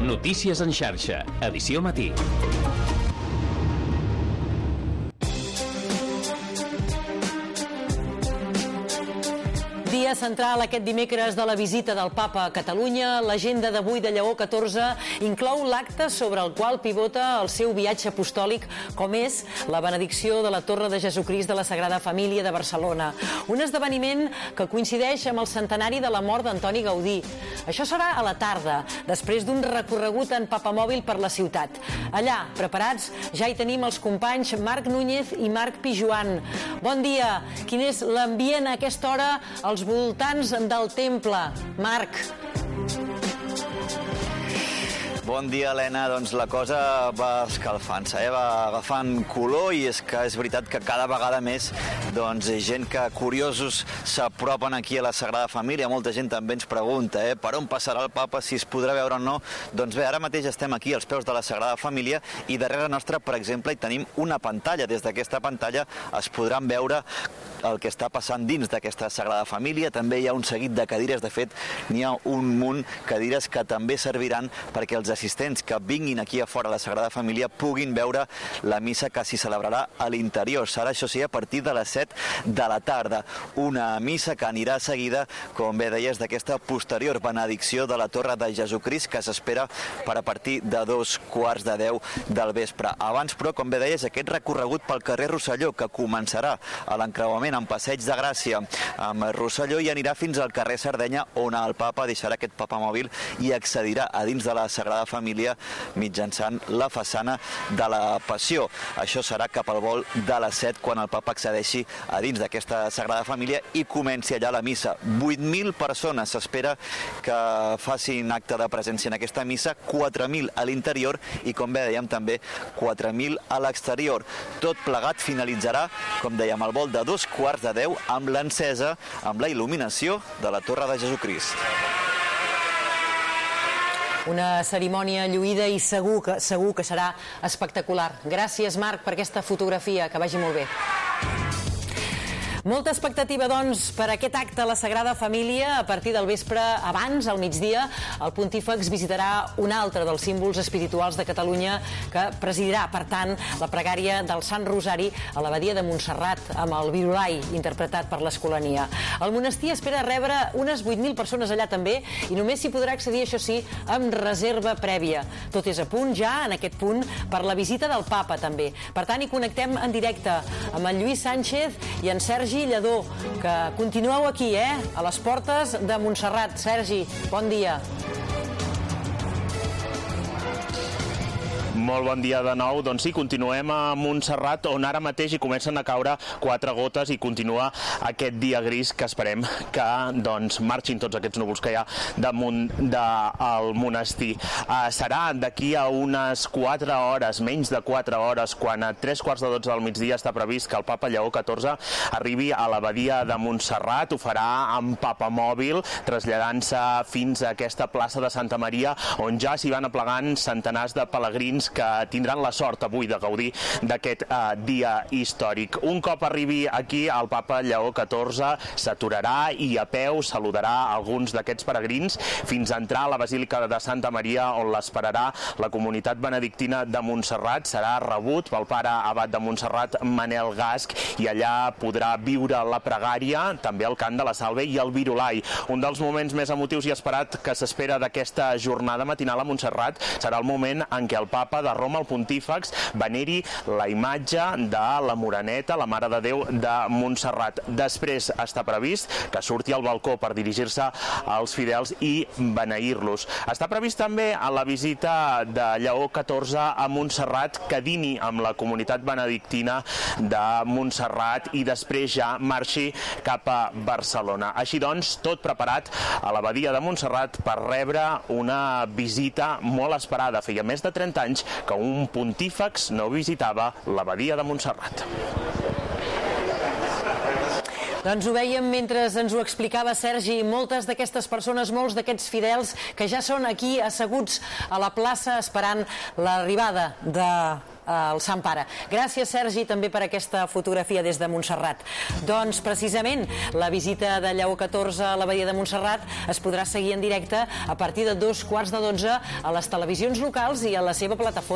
Notícies en xarxa, edició matí. Dia central aquest dimecres de la visita del Papa a Catalunya. L'agenda d'avui de Lleó XIV inclou l'acte sobre el qual pivota el seu viatge apostòlic, com és la benedicció de la Torre de Jesucrist de la Sagrada Família de Barcelona. Un esdeveniment que coincideix amb el centenari de la mort d'Antoni Gaudí. Això serà a la tarda, després d'un recorregut en papamòbil per la ciutat. Allà, preparats, ja hi tenim els companys Marc Núñez i Marc Pijuan. Bon dia. Quin és l'ambient a aquesta hora als voltants del temple? Marc. Bon dia, Helena. Doncs la cosa va escalfant-se, va agafant color, i és que és veritat que cada vegada més gent que curiosos s'apropen aquí a la Sagrada Família. Molta gent també ens pregunta per on passarà el Papa, si es podrà veure o no. Doncs bé, ara mateix estem aquí als peus de la Sagrada Família i darrere nostra, per exemple, hi tenim una pantalla. Des d'aquesta pantalla es podran veure el que està passant dins d'aquesta Sagrada Família. També hi ha un seguit de cadires, de fet n'hi ha un munt, cadires que també serviran perquè els assistents que vinguin aquí a fora a la Sagrada Família puguin veure la missa que s'hi celebrarà a l'interior. Serà, això sí, a partir de les 7 de la tarda. Una missa que anirà seguida, com bé deies, d'aquesta posterior benedicció de la Torre de Jesucrist, que s'espera per a partir de 9:15 del vespre. Abans, però, com bé deies, aquest recorregut pel carrer Rosselló, que començarà a l'encreuament en Passeig de Gràcia amb Rosselló i anirà fins al carrer Sardenya, on el Papa deixarà aquest papamòbil i accedirà a dins de la Sagrada Família mitjançant la façana de la Passió. Això serà cap al vol de les 7, quan el Papa accedeixi a dins d'aquesta Sagrada Família i comenci allà la missa. 8.000 persones s'espera que facin acte de presència en aquesta missa, 4.000 a l'interior i, com bé dèiem, també 4.000 a l'exterior. Tot plegat finalitzarà, com dèiem, al vol de 9:15 amb l'encesa, amb la il·luminació de la Torre de Jesucrist. Una cerimònia lluïda i segur que serà espectacular. Gràcies, Marc, per aquesta fotografia. Que vagi molt bé. Molta expectativa, doncs, per aquest acte a la Sagrada Família. A partir del vespre, abans, al migdia, el pontífex visitarà un altre dels símbols espirituals de Catalunya, que presidirà, per tant, la pregària del Sant Rosari a l'abadia de Montserrat, amb el Virolai, interpretat per l'Escolania. El monestir espera rebre unes 8.000 persones allà també, i només s'hi podrà accedir, això sí, amb reserva prèvia. Tot és a punt ja, en aquest punt, per la visita del Papa, també. Per tant, hi connectem en directe amb en Lluís Sánchez i en Sergi Lledó, que continueu aquí, a les portes de Montserrat. Sergi, bon dia. Molt bon dia de nou. Doncs sí, continuem a Montserrat, on ara mateix hi comencen a caure 4 gotes i continua aquest dia gris que esperem que marxin tots aquests núvols que hi ha damunt del monestir. Serà d'aquí a unes 4 hores, menys de 4 hores, quan a 3:15 del migdia està previst que el Papa Lleó XIV arribi a l'abadia de Montserrat. Ho farà amb papamòbil, traslladant-se fins a aquesta plaça de Santa Maria, on ja s'hi van aplegant centenars de pelegrins que tindran la sort avui de gaudir d'aquest dia històric. Un cop arribi aquí, el Papa Lleó XIV s'aturarà i a peu saludarà alguns d'aquests peregrins fins a entrar a la Basílica de Santa Maria, on l'esperarà la comunitat benedictina de Montserrat. Serà rebut pel pare abat de Montserrat, Manel Gasc, i allà podrà viure la pregària, també el cant de la Salve i el Virolai. Un dels moments més emotius i esperat que s'espera d'aquesta jornada matinal a Montserrat serà el moment en què el Papa de Roma, el pontífex, veneri la imatge de la Moreneta, la Mare de Déu de Montserrat. Després està previst que surti al balcó per dirigir-se als fidels i beneir-los. Està previst també a la visita de Lleó XIV a Montserrat que dini amb la comunitat benedictina de Montserrat i després ja marxi cap a Barcelona. Així doncs, tot preparat a l'abadia de Montserrat per rebre una visita molt esperada. Feia més de 30 anys que un pontífex no visitava l'abadia de Montserrat. Doncs ho veiem mentre ens ho explicava Sergi. Moltes d'aquestes persones, molts d'aquests fidels que ja són aquí asseguts a la plaça esperant l'arribada de al Sant Pare. Gràcies, Sergi, també per aquesta fotografia des de Montserrat. Doncs, precisament, la visita de Lleó XIV a l'abadia de Montserrat es podrà seguir en directe a partir de 12:15 a les televisions locals i a la seva plataforma